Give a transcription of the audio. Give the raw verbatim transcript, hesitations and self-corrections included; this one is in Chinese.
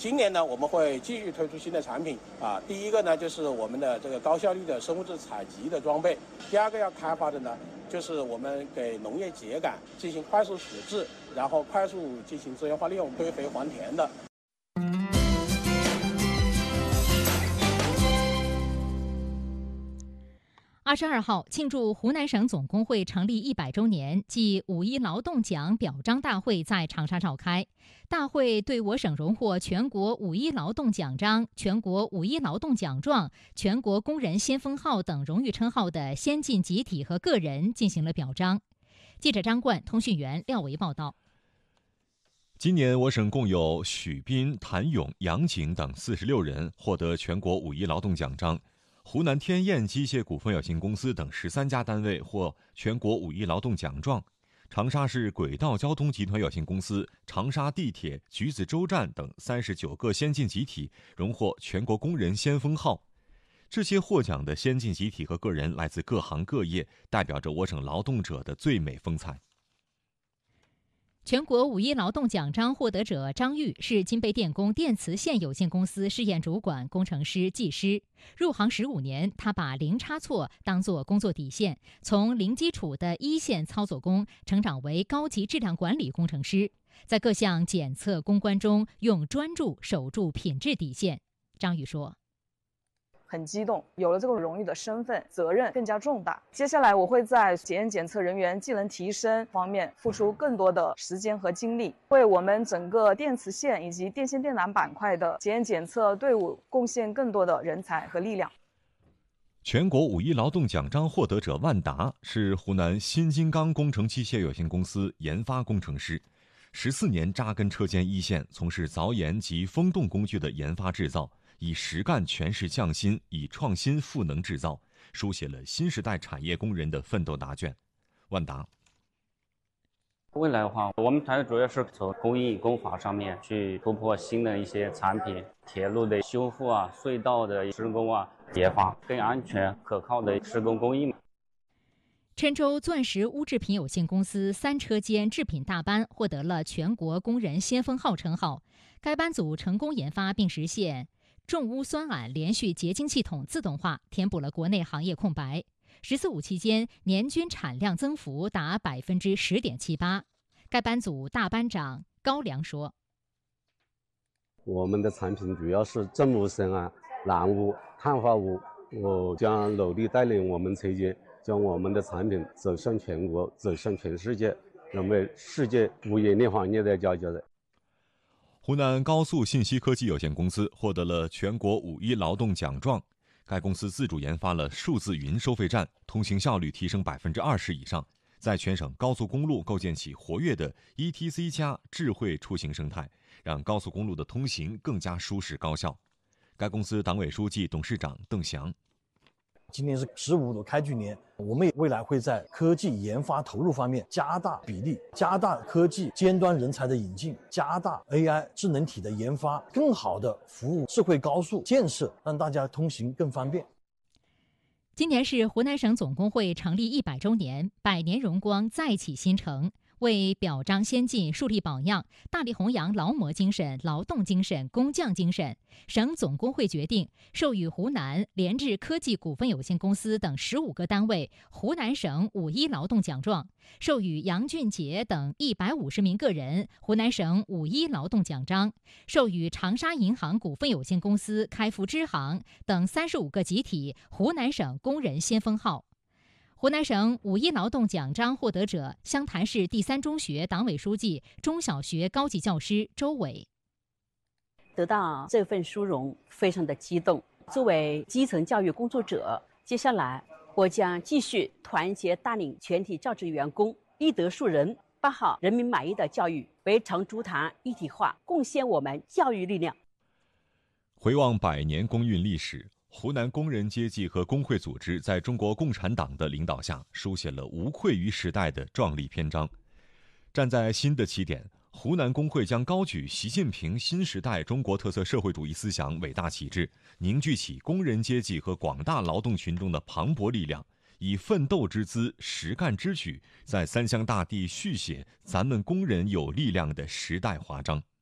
今年呢，我们会继续推出新的产品啊。第一个呢，就是我们的这个高效率的生物质采集的装备；第二个要开发的呢，就是我们给农业秸秆进行快速处置，然后快速进行资源化利用、堆肥还田的。 二十二号，庆祝湖南省总工会成立一百周年暨五一劳动奖表彰大会在长沙召开。大会对我省荣获全国五一劳动奖章、全国五一劳动奖状、全国工人先锋号等荣誉称号的先进集体和个人进行了表彰。记者张冠、通讯员廖维报道。 今年我省共有许斌、谭勇、杨景等四十六人获得全国五一劳动奖章。湖南天燕机械股份有限公司等十三家单位获全国五一劳动奖状，长沙市轨道交通集团有限公司、长沙地铁、橘子洲站等三十九个先进集体荣获全国工人先锋号。这些获奖的先进集体和个人来自各行各业，代表着我省劳动者的最美风采。 全国五一劳动奖章获得者张玉是金贝电工电磁线有限公司试验主管、工程师、技师。入行十五年，他把零差错当作工作底线，从零基础的一线操作工成长为高级质量管理工程师，在各项检测攻关中用专注守住品质底线。张玉说： 很激动，有了这个荣誉的身份，责任更加重大。接下来我会在检验检测人员技能提升方面付出更多的时间和精力，为我们整个电磁线以及电线电缆板块的检验检测队伍贡献更多的人才和力量。 全国五一劳动奖章获得者万达是湖南新金刚工程机械有限公司研发工程师，十四年扎根车间一线，从事凿岩及风洞工具的研发制造，以实干诠释匠心，以创新赋能制造，书写了新时代产业工人的奋斗答卷。万达： 未来的话，我们团队主要是从工艺工法上面去突破新的一些产品，铁路的修复啊，隧道的施工啊，研发更安全可靠的施工工艺。 郴州钻石钨制品有限公司三车间制品大班获得了全国工人先锋号称号。该班组成功研发并实现重钨酸铵连续结晶系统自动化，填补了国内行业空白。十四五期间，年均产量增幅达百分之十点七八。该班组大班长高良说： 我们的产品主要是正钨深铵、蓝钨、碳化钨，我将努力带领我们车间，将我们的产品走向全国，走向全世界，成为世界无冶炼行业的佼佼者。 湖南高速信息科技有限公司获得了全国五一劳动奖状。该公司自主研发了数字云收费站，通行效率提升百分之二十以上，在全省高速公路构建起活跃的 E T C 加智慧出行生态，让高速公路的通行更加舒适高效。该公司党委书记、董事长邓翔： 今年是十五的开局年，我们未来会在科技研发投入方面加大比例，加大科技尖端人才的引进，加大 A I 智能体的研发，更好的服务智慧高速建设，让大家通行更方便。 今年是湖南省总工会成立一百周年，百年荣光再起新程。为表彰先进、树立榜样，大力弘扬劳模精神、劳动精神、工匠精神，省总工会决定授予湖南联智科技股份有限公司等十五个单位湖南省五一劳动奖状，授予杨俊杰等一百五十名个人湖南省五一劳动奖章，授予长沙银行股份有限公司开埠支行等三十五个集体湖南省工人先锋号。湖南省五一劳动奖章获得者，湘潭市第三中学党委书记、中小学高级教师周伟。 得到这份殊荣，非常的激动。作为基层教育工作者，接下来我将继续团结带领全体教职员工，一德树人，办好人民满意的教育，为长株潭一体化贡献我们教育力量。 回望百年工运历史，湖南工人阶级和工会组织在中国共产党的领导下，书写了无愧于时代的壮丽篇章。站在新的起点，湖南工会将高举习近平新时代中国特色社会主义思想伟大旗帜，凝聚起工人阶级和广大劳动群众的磅礴力量，以奋斗之姿、实干之举，在三湘大地续写咱们工人有力量的时代华章。